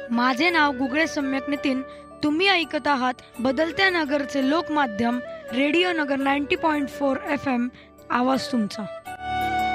माझे नाव गुगळे सम्यक नितीन. तुम्ही ऐकत आहात बदलत्या नगरचे लोकमाध्यम रेडिओ नगर 90.4 FM. आवाज तुमचा.